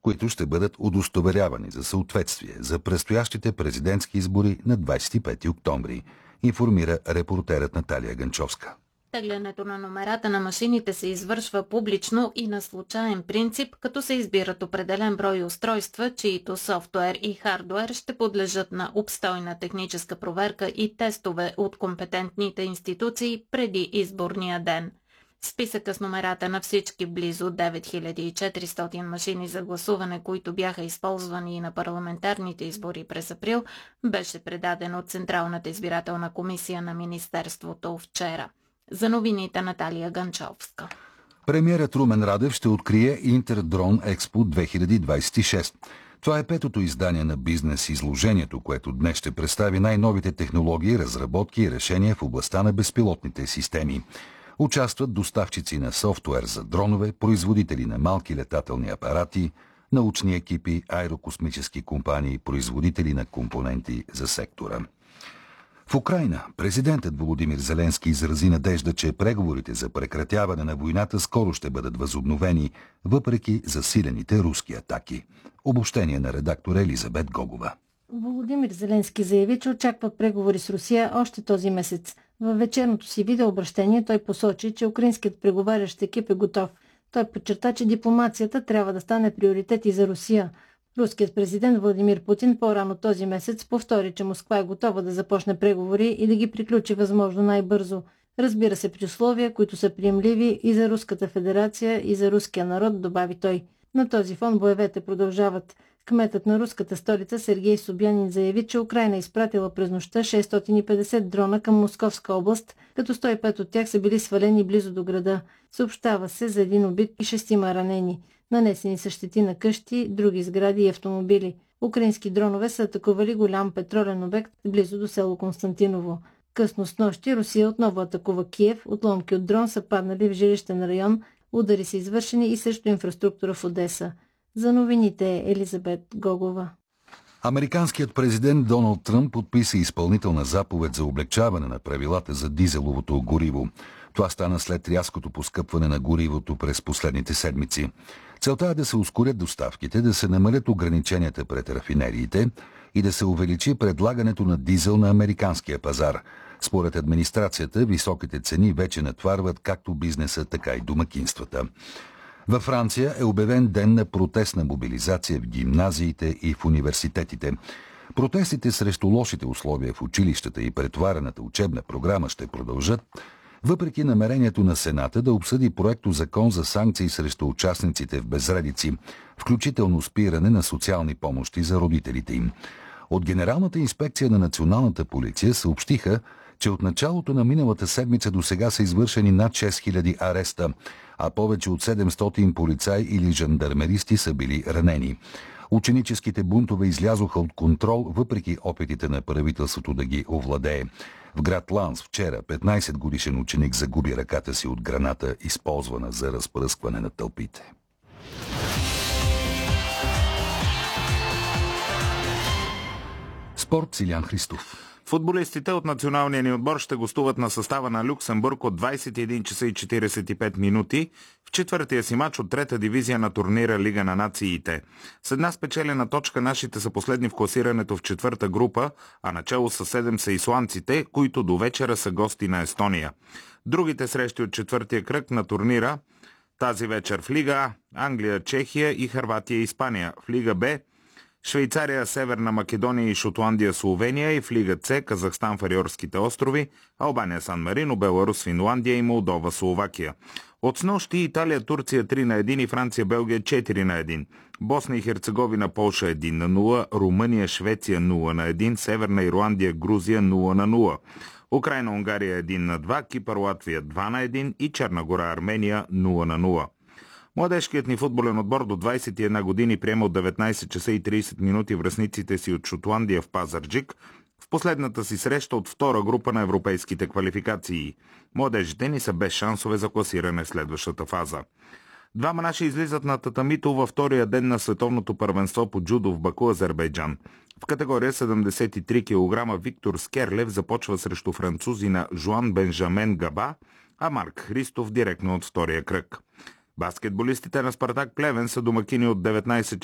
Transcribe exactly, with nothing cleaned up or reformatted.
които ще бъдат удостоверявани за съответствие за предстоящите президентски избори на двадесет и пети октомври, информира репортерът Наталия Ганчовска. Теглянето на номерата на машините се извършва публично и на случаен принцип, като се избират определен брой устройства, чието софтуер и хардуер ще подлежат на обстойна техническа проверка и тестове от компетентните институции преди изборния ден. Списъка с номерата на всички близо девет хиляди и четиристотин машини за гласуване, които бяха използвани и на парламентарните избори през април, беше предаден от Централната избирателна комисия на Министерството вчера. За новините Наталия Ганчовска. Премиерът Румен Радев ще открие Интердрон Експо две хиляди двадесет и шест. Това е петото издание на бизнес изложението, което днес ще представи най-новите технологии, разработки и решения в областта на безпилотните системи. Участват доставчици на софтуер за дронове, производители на малки летателни апарати, научни екипи, аерокосмически компании, производители на компоненти за сектора. В Украйна президентът Володимир Зеленски изрази надежда, че преговорите за прекратяване на войната скоро ще бъдат възобновени, въпреки засилените руски атаки. Обобщение на редактор Елизабет Гогова. Володимир Зеленски заяви, че очаква преговори с Русия още този месец. Във вечерното си видеообращение той посочи, че украинският преговарящ екип е готов. Той подчерта, че дипломацията трябва да стане приоритет и за Русия. Руският президент Владимир Путин по-рано този месец повтори, че Москва е готова да започне преговори и да ги приключи възможно най-бързо. Разбира се, при условия, които са приемливи и за Руската федерация, и за руския народ, добави той. На този фон боевете продължават. Кметът на руската столица Сергей Собянин заяви, че Украйна е изпратила през нощта шестстотин и петдесет дрона към Московска област, като сто и пет от тях са били свалени близо до града. Съобщава се за един убит и шестима ранени. Нанесени са щети на къщи, други сгради и автомобили. Украински дронове са атакували голям петролен обект близо до село Константиново. Късно снощи Русия отново атакува Киев. Отломки от дрон са паднали в жилищен район. Удари са извършени и срещу инфраструктура в Одеса. За новините е Елизабет Гогова. Американският президент Доналд Тръмп подписа изпълнителна заповед за облекчаване на правилата за дизеловото гориво. Това стана след рязкото поскъпване на горивото през последните седмици. Целта е да се ускорят доставките, да се намалят ограниченията пред рафинериите и да се увеличи предлагането на дизел на американския пазар. Според администрацията, високите цени вече натварват както бизнеса, така и домакинствата. Във Франция е обявен ден на протестна мобилизация в гимназиите и в университетите. Протестите срещу лошите условия в училищата и претоварената учебна програма ще продължат, въпреки намерението на Сената да обсъди проекто закон за санкции срещу участниците в безредици, включително спиране на социални помощи за родителите им. От Генералната инспекция на националната полиция съобщиха, че от началото на миналата седмица до сега са извършени над шест хиляди ареста, а повече от седемстотин полицаи или жандармеристи са били ранени. Ученическите бунтове излязоха от контрол, въпреки опитите на правителството да ги овладее. В град Ланс вчера петнадесет годишен ученик загуби ръката си от граната, използвана за разпръскване на тълпите. Спорт, Силян Христов. Футболистите от националния ни отбор ще гостуват на състава на Люксембург от двадесет и един часа и четиридесет и пет минути в четвъртия си мач от трета дивизия на турнира Лига на нациите. С една спечелена точка нашите са последни в класирането в четвърта група, а начало с седем са исландците, които до вечера са гости на Естония. Другите срещи от четвъртия кръг на турнира тази вечер в Лига А, Англия, Чехия и Хърватия и Испания. В Лига Б Швейцария, Северна Македония и Шотландия, Словения, и в Лига С Казахстан, Фариорските острови, Албания, Сан Марино, Беларус, Финландия и Молдова, Словакия. От снощи Италия, Турция три на едно и Франция, Белгия четири на едно. Босна и Херцеговина, Полша едно на нула, Румъния, Швеция нула на едно, Северна Ирландия, Грузия нула на нула. Украйна, Унгария едно на два, Кипър, Латвия два на едно и Черна гора, Армения нула на нула. Младежкият ни футболен отбор до двадесет и една години приема от деветнадесет часа и тридесет минути връстниците си от Шотландия в Пазарджик в последната си среща от втора група на европейските квалификации. Младежите ни са без шансове за класиране в следващата фаза. Двама наши излизат на татамито във втория ден на световното първенство по джудо в Баку, Азербайджан. В категория седемдесет и три килограма Виктор Скерлев започва срещу французина Жуан Бенжамен Габа, а Марк Христов директно от втория кръг. Баскетболистите на Спартак Плевен са домакини от деветнадесет